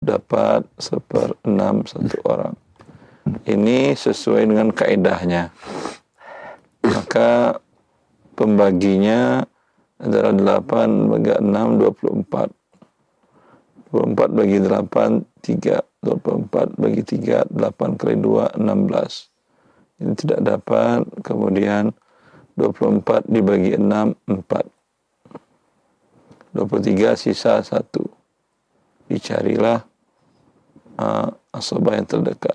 dapat 1/6 satu orang. Ini sesuai dengan kaedahnya. Maka pembaginya adalah 8 bagi 6, 24. 24 bagi 8, 3. 24 bagi 3, 8 kali 2, 16. Ini tidak dapat. Kemudian 24 dibagi 6, 4. 23 sisa 1. Dicarilah asabah yang terdekat.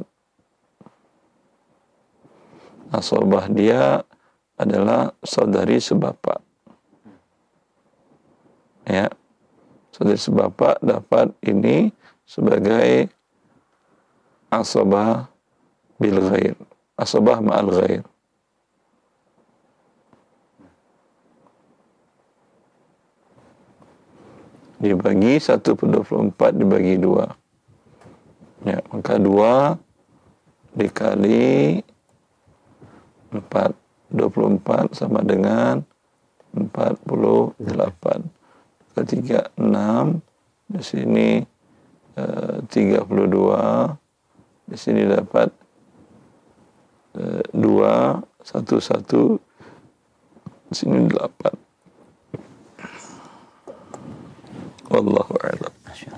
Asabah dia adalah saudari sebapak. Ya. Saudari sebapak dapat ini sebagai asabah bil ghair. Asabah ma'al ghair. Dibagi 1/24 dibagi 2. Ya, maka 2 dikali 4. 24 sama dengan 48. Ketiga 6. Di sini 32. Di sini dapat 2, 1. Di sini 8. Wallahu a'lam.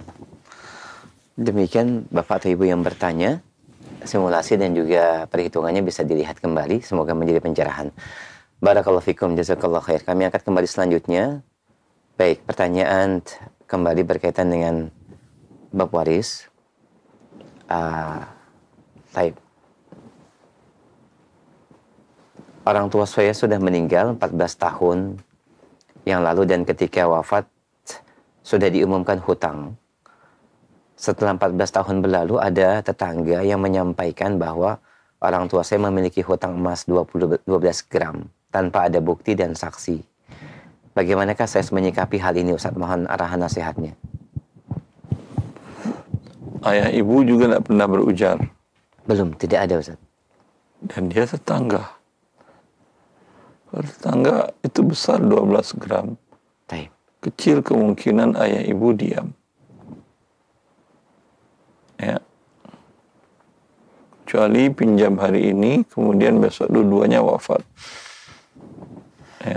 Demikian Bapak atau Ibu yang bertanya, simulasi dan juga perhitungannya bisa dilihat kembali. Semoga menjadi pencerahan. Barakallahu fikum, jazakallahu khair. Kami angkat kembali selanjutnya. Baik, pertanyaan kembali berkaitan dengan bab waris. Taib. Orang tua saya sudah meninggal 14 tahun yang lalu dan ketika wafat sudah diumumkan hutang. Setelah 14 tahun berlalu, ada tetangga yang menyampaikan bahwa orang tua saya memiliki hutang emas 12 gram tanpa ada bukti dan saksi. Bagaimanakah saya menyikapi hal ini, Ustaz? Mohon arahan nasihatnya. Ayah ibu juga tidak pernah berujar. Belum, tidak ada, Ustaz. Dan dia tetangga. Kalau tetangga itu besar 12 gram. Taib. Kecil kemungkinan ayah ibu diam. Ya. Kecuali pinjam hari ini, kemudian besok dua-duanya wafat. Ya.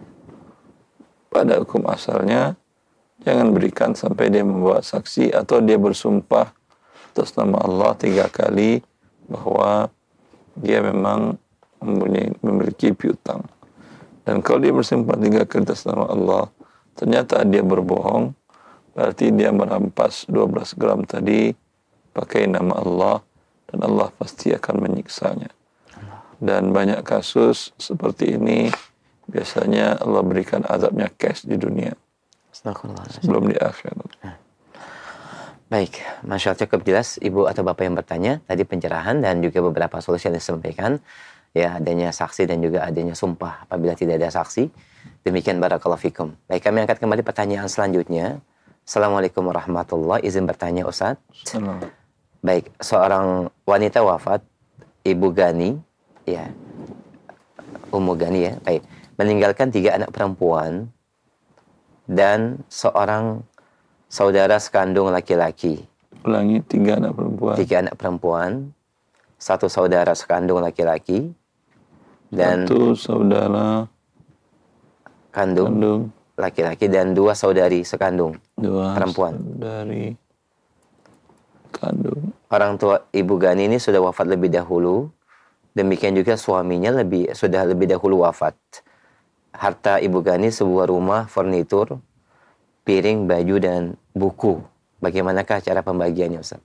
Pada hukum asalnya, jangan berikan sampai dia membawa saksi atau dia bersumpah atas nama Allah 3 kali bahwa dia memang memiliki piutang. Dan kalau dia bersumpah 3 kali atas nama Allah, ternyata dia berbohong, berarti dia merampas 12 gram tadi pakai nama Allah, dan Allah pasti akan menyiksanya. Dan banyak kasus seperti ini, biasanya Allah berikan azabnya cash di dunia sebelum di akhirat. Baik, Masya Allah, cukup jelas Ibu atau Bapak yang bertanya. Tadi pencerahan dan juga beberapa solusi yang disampaikan. Ya, adanya saksi dan juga adanya sumpah apabila tidak ada saksi. Demikian barakallahu fikum. Baik, kami angkat kembali pertanyaan selanjutnya. Assalamualaikum warahmatullahi. Izin bertanya, Ustaz. Baik, seorang wanita wafat, Ibu Gani, ya, Ummu Gani ya, baik, meninggalkan 3 anak perempuan dan seorang saudara sekandung laki-laki. Ulangi, 3 anak perempuan. 3 anak perempuan, 1 saudara sekandung laki-laki, dan 1 saudara kandung laki-laki dan 2 saudari sekandung 2 perempuan. Saudari kandung. Orang tua Ibu Gani ini sudah wafat lebih dahulu. Demikian juga suaminya sudah lebih dahulu wafat. Harta Ibu Gani sebuah rumah, furnitur, piring, baju, dan buku. Bagaimanakah cara pembagiannya, Ustaz?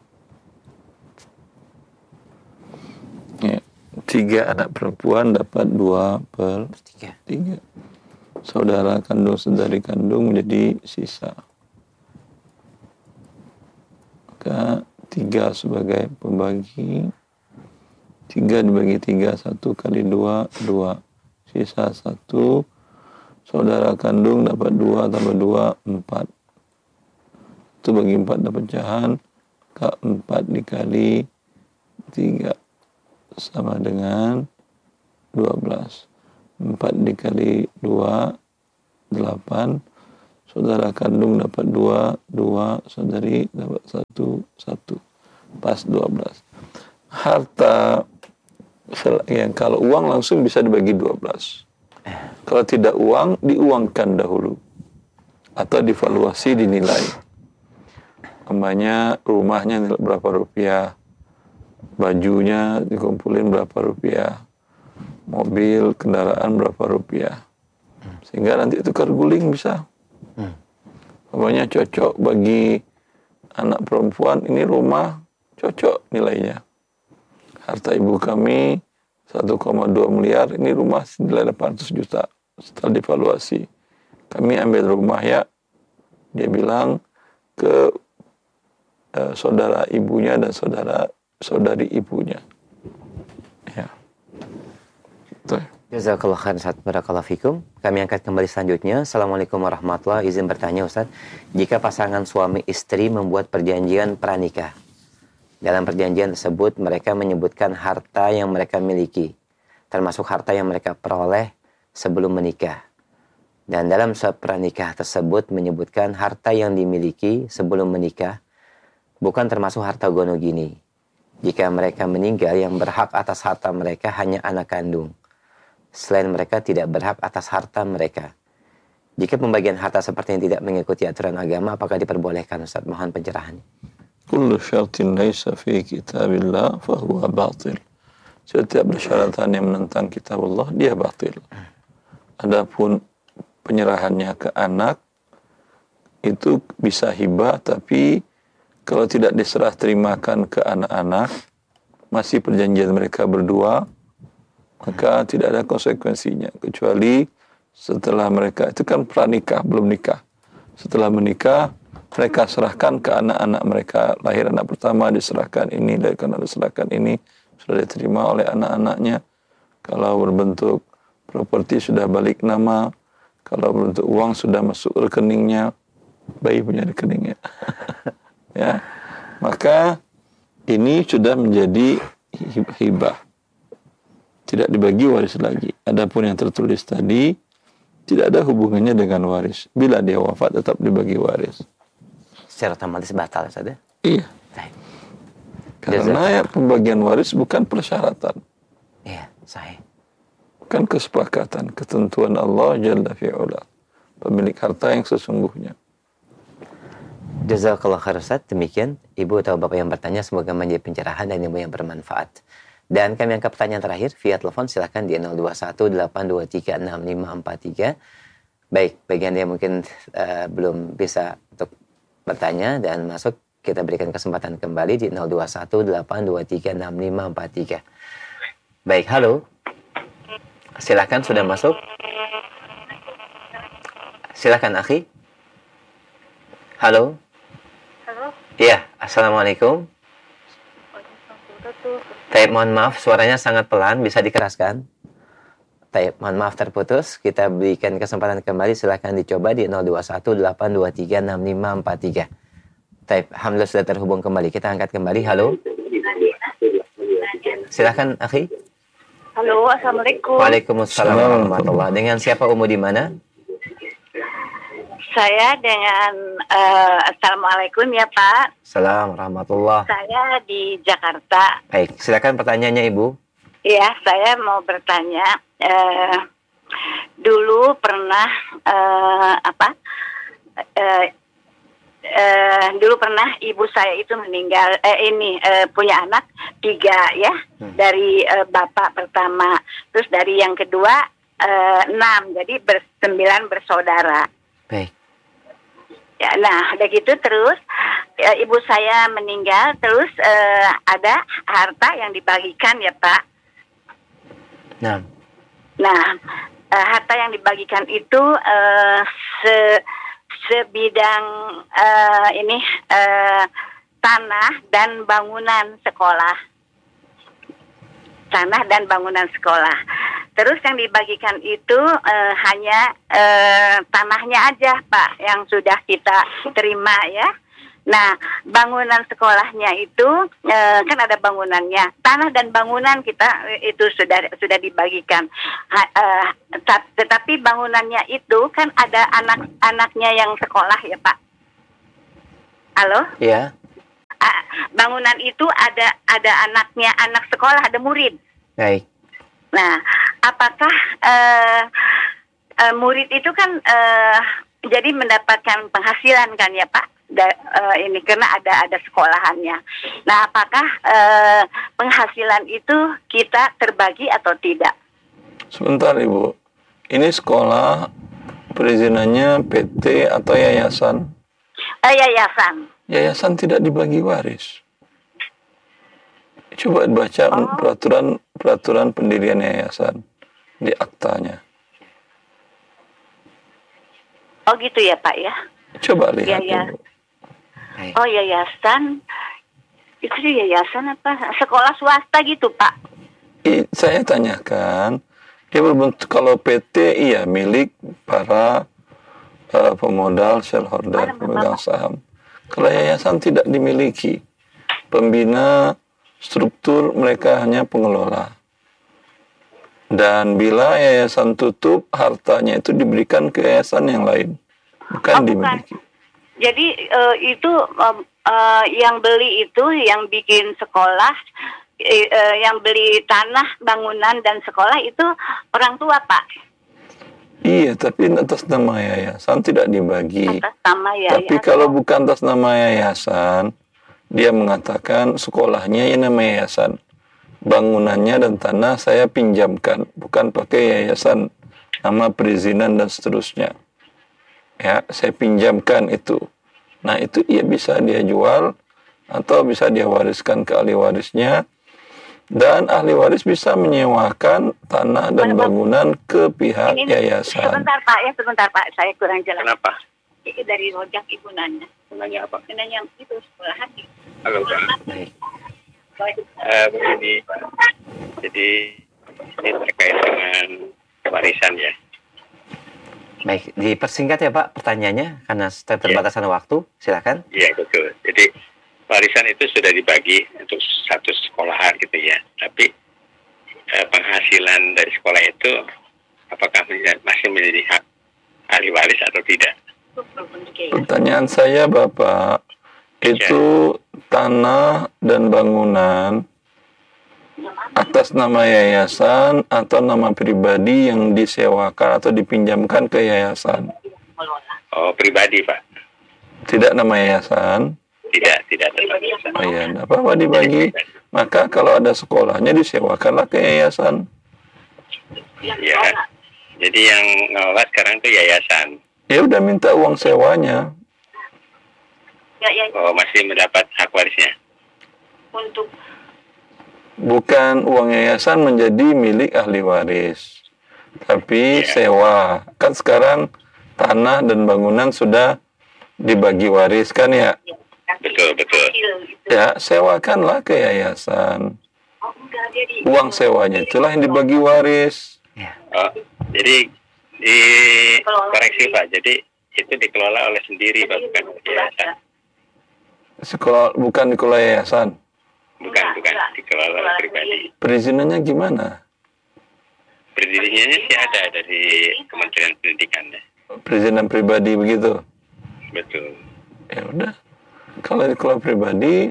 Ya, 3 anak perempuan dapat 2/3. Saudara kandung, saudari kandung menjadi sisa. Maka 3 sebagai pembagi. 3 dibagi 3, 1 kali 2, 2. Sisa 1. Saudara kandung dapat 2 tambah 2, 4. 1 bagi 4 dapat pecahan. Maka 4 dikali 3 sama dengan 12. 4 dikali 2, 8. saudara kandung dapat 2, 2, saudari dapat 1, 1. Pas 12. Harta yang kalau uang langsung bisa dibagi 12. Kalau tidak uang, diuangkan dahulu. Atau divaluasi, dinilai. Umpamanya rumahnya nilai berapa rupiah, bajunya dikumpulin berapa rupiah, mobil, kendaraan berapa rupiah. Sehingga nanti tukar guling bisa. Umpamanya cocok bagi anak perempuan, ini rumah cocok nilainya. Harta ibu kami 1,2 miliar, ini rumah senilai 800 juta. Setelah divaluasi, kami ambil rumah ya. Dia bilang ke saudara ibunya dan saudari ibunya. Ya. Betul. Jazakallah khair Ustaz, barakallahu fikum. Kami angkat kembali selanjutnya. Assalamualaikum warahmatullahi wabarakatuh. Izin bertanya Ustaz, jika pasangan suami istri membuat perjanjian pranikah, dalam perjanjian tersebut mereka menyebutkan harta yang mereka miliki, termasuk harta yang mereka peroleh sebelum menikah. Dan dalam surat pranikah tersebut menyebutkan harta yang dimiliki sebelum menikah bukan termasuk harta gono gini. Jika mereka meninggal, yang berhak atas harta mereka hanya anak kandung. Selain mereka tidak berhak atas harta mereka. Jika pembagian harta seperti ini tidak mengikuti aturan agama, apakah diperbolehkan Ustaz? Mohon pencerahannya. Kullu syartin laisa fi kitabillah fahuwa batil. Setiap persyaratan yang menentang kitab Allah, dia batil. Adapun penyerahannya ke anak, itu bisa hibah, tapi kalau tidak diserah terimakan ke anak-anak, masih perjanjian mereka berdua, maka tidak ada konsekuensinya. Kecuali setelah mereka, itu kan pranikah, belum nikah. Setelah menikah, mereka serahkan ke anak-anak mereka. Lahir anak pertama diserahkan ini, dari anak diserahkan ini, sudah diterima oleh anak-anaknya. Kalau berbentuk properti sudah balik nama, kalau berbentuk uang sudah masuk rekeningnya, bayi punya rekeningnya. Ya, maka ini sudah menjadi hibah, tidak dibagi waris lagi. Adapun yang tertulis tadi tidak ada hubungannya dengan waris. Bila dia wafat tetap dibagi waris. Secara otomatis batal saja. Iya. Karena ya, pembagian waris bukan persyaratan. Iya, sahih. Bukan kesepakatan, ketentuan Allah Jalla fi'ula. Pemilik harta yang sesungguhnya. Jazakallah khair Ustaz. Demikian Ibu atau Bapak yang bertanya, semoga menjadi pencerahan dan ilmu yang bermanfaat. Dan kami angkat pertanyaan terakhir via telepon, silakan di 0218236543. Baik, bagi Anda yang mungkin belum bisa untuk bertanya dan masuk, kita berikan kesempatan kembali di 0218236543. Baik, halo. Silakan, sudah masuk. Silakan akhi. Halo. Halo. Iya, assalamualaikum. Taib, mohon maaf, suaranya sangat pelan, bisa dikeraskan. Taib, mohon maaf terputus. Kita berikan kesempatan kembali, silakan dicoba di 0218236543. Taib, alhamdulillah sudah terhubung kembali. Kita angkat kembali. Halo. Silakan, akhi. Halo, assalamualaikum. Waalaikumsalam warahmatullahi. Dengan siapa, Umu, di mana? Saya dengan assalamualaikum ya Pak. Salam warahmatullah. Saya di Jakarta. Baik, silakan pertanyaannya Ibu. Ya, saya mau bertanya. Dulu pernah dulu pernah ibu saya itu meninggal. Punya anak 3 ya, dari bapak pertama. Terus dari yang kedua 6, jadi 9 bersaudara. Baik. Ya, nah, udah gitu terus ibu saya meninggal, terus ada harta yang dibagikan ya Pak. Nah, harta yang dibagikan itu sebidang tanah dan bangunan sekolah. Tanah dan bangunan sekolah. Terus yang dibagikan itu hanya tanahnya aja Pak yang sudah kita terima ya. Nah, bangunan sekolahnya itu kan ada bangunannya, tanah dan bangunan kita itu sudah dibagikan. Tetapi bangunannya itu kan ada anak-anaknya yang sekolah ya Pak. Halo? Ya. Bangunan itu ada anaknya, anak sekolah, ada murid. Baik. Nah, apakah murid itu kan jadi mendapatkan penghasilan kan ya Pak? Ini karena ada sekolahannya. Nah, apakah penghasilan itu kita terbagi atau tidak? Sebentar Ibu, ini sekolah perizinannya PT atau yayasan? Yayasan. Yayasan tidak dibagi waris. Coba baca peraturan pendirian yayasan di aktanya. Oh gitu ya Pak ya? Coba lihat Ibu. Oh yayasan, itu yayasan apa? Sekolah swasta gitu Pak? Saya tanyakan, dia berbentuk kalau PT iya milik para pemodal, shareholder, pemegang saham. Kalau yayasan tidak dimiliki, pembina struktur mereka hanya pengelola. Dan bila yayasan tutup, hartanya itu diberikan ke yayasan yang lain, bukan dimiliki. Jadi itu yang beli itu, yang bikin sekolah, yang beli tanah, bangunan dan sekolah itu orang tua Pak. Iya, tapi atas nama yayasan tidak dibagi. Atas nama yayasan. Tapi kalau bukan atas nama yayasan, dia mengatakan sekolahnya yang nama yayasan. Bangunannya dan tanah saya pinjamkan, bukan pakai yayasan, nama perizinan dan seterusnya. Ya, saya pinjamkan itu. Nah, itu ia bisa dia jual atau bisa dia wariskan ke ahli warisnya. Dan ahli waris bisa menyewakan tanah dan bangunan ke pihak yayasan. Sebentar Pak, saya kurang jelas. Kenapa? Dari Rojak Ibu nanya. Nanya apa? Nanya itu sekolahan. Halo Pak. Begini Pak. Jadi ini terkait dengan warisan ya. Baik, dipersingkat ya Pak pertanyaannya karena keterbatasan waktu. Silakan. Iya betul. Jadi warisan itu sudah dibagi untuk satu sekolahan gitu ya. Tapi penghasilan dari sekolah itu apakah masih menjadi hak ahli waris atau tidak? Pertanyaan saya Bapak, itu tanah dan bangunan atas nama yayasan atau nama pribadi yang disewakan atau dipinjamkan ke yayasan? Oh, pribadi Pak. Tidak nama yayasan? Tidak tetap yayasan. Oh iya, tidak apa-apa dibagi. Maka kalau ada sekolahnya disewakanlah ke yayasan. Ya, jadi yang ngelola sekarang itu yayasan. Ya udah minta uang sewanya. Oh, masih mendapat hak warisnya. Untuk Bukan uang yayasan menjadi milik ahli waris, tapi sewa. Kan sekarang tanah dan bangunan sudah dibagi waris kan ya? Betul. Ya, sewakanlah ke yayasan. Uang sewanya itulah yang dibagi waris. Oh, jadi dikoreksi Pak. Jadi itu dikelola oleh sendiri Pak, bukan yayasan. Sekolah bukan dikelola yayasan. Bukan dikelola oleh pribadi. Perizinannya gimana? Perizinannya sih ada dari Kementerian Pendidikan ya. Perizinan pribadi begitu. Betul. Ya udah. Kalau dikelola pribadi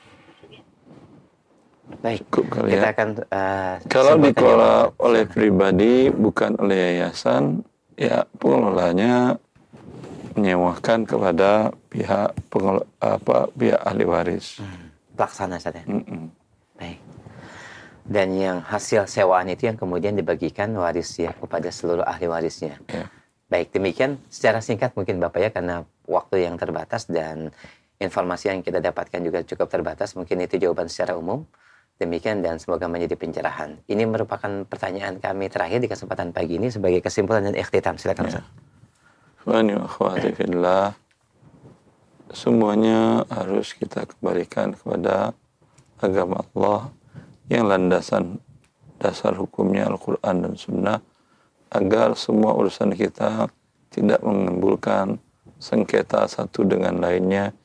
Baik, cukup kali kita ya. akan Kalau simpulkan dikelola ya, oleh pribadi bukan oleh yayasan, ya pengelolanya menyewakan kepada pihak pihak ahli waris. pelaksana saja. Baik. Dan yang hasil sewaan itu yang kemudian dibagikan waris ya kepada seluruh ahli warisnya. Ya. Baik, demikian secara singkat mungkin Bapak ya karena waktu yang terbatas dan informasi yang kita dapatkan juga cukup terbatas. Mungkin itu jawaban secara umum. Demikian dan semoga menjadi pencerahan. Ini merupakan pertanyaan kami terakhir di kesempatan pagi ini sebagai kesimpulan dan ikhtitam. Silakan Ustaz. Ikhwani wa akhwati fillah, semuanya harus kita kembalikan kepada agama Allah yang landasan dasar hukumnya Al-Quran dan Sunnah, agar semua urusan kita tidak menimbulkan sengketa satu dengan lainnya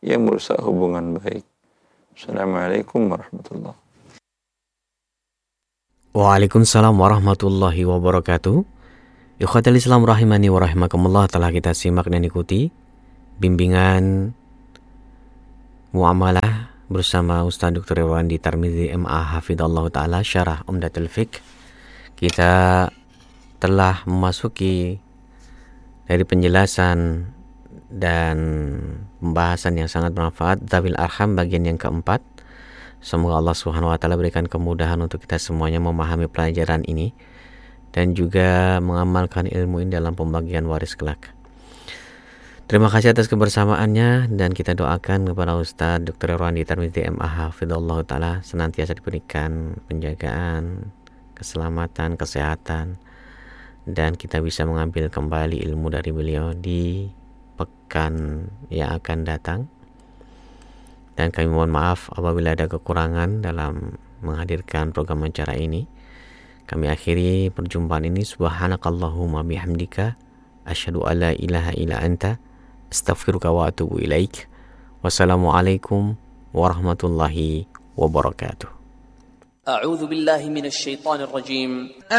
yang merusak hubungan baik. Assalamualaikum warahmatullahi wabarakatuh. Waalaikumsalam warahmatullahi wabarakatuh. Ikhwatal Islam rahimani wa rahimakumullah, telah kita simak dan ikuti bimbingan muamalah bersama Ustaz Dr. Irwandi Tarmizi MA Hafidhallahu Ta'ala Syarah Umdatul Fiqh. Kita telah memasuki dari penjelasan dan pembahasan yang sangat bermanfaat Dzawil Arham bagian yang keempat. Semoga Allah Subhanahu wa taala berikan kemudahan untuk kita semuanya memahami pelajaran ini dan juga mengamalkan ilmu ini dalam pembagian waris kelak. Terima kasih atas kebersamaannya dan kita doakan kepada Ustaz Dr. Irwandi Tarmizi MA Hafidhallahu Ta'ala senantiasa diberikan penjagaan, keselamatan, kesehatan, dan kita bisa mengambil kembali ilmu dari beliau di pekan yang akan datang. Dan kami mohon maaf apabila ada kekurangan dalam menghadirkan program acara ini. Kami akhiri perjumpaan ini. Subhanakallahumma bihamdika asyhadu an la ilaha illa anta astaghfiruka wa atubu ilaik. Wassalamualaikum warahmatullahi wabarakatuh. A'udzu billahi minasy syaithanir rajim.